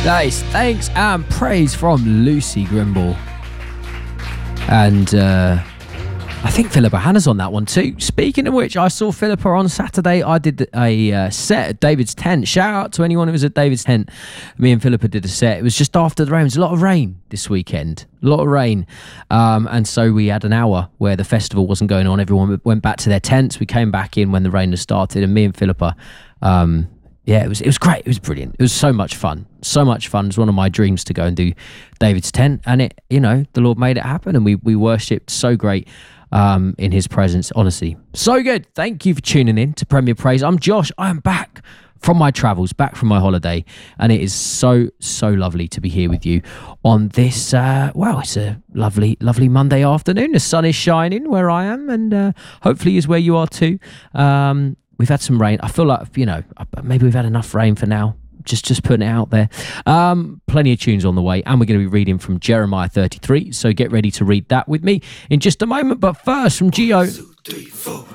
Nice. Thanks and praise from Lucy Grimble. And I think Philippa Hannah's on that one too. Speaking of which, I saw Philippa on Saturday. I did a set at David's Tent. Shout out to anyone who was at David's Tent. Me and Philippa did a set. It was just after the rain. It was a lot of rain this weekend. A lot of rain. And so we had an hour where the festival wasn't going on. Everyone went back to their tents. We came back in when the rain had started. And me and Philippa... it was great. It was brilliant. It was so much fun. So much fun. It was one of my dreams to go and do David's Tent. And it, the Lord made it happen. And we worshipped so great in his presence. Honestly, so good. Thank you for tuning in to Premier Praise. I'm Josh. I am back from my travels, back from my holiday. And it is so, so lovely to be here with you on this, it's a lovely, lovely Monday afternoon. The sun is shining where I am and hopefully is where you are too. We've had some rain. I feel like, maybe we've had enough rain for now. Just putting it out there. Plenty of tunes on the way. And we're going to be reading from Jeremiah 33. So get ready to read that with me in just a moment. But first from Gio.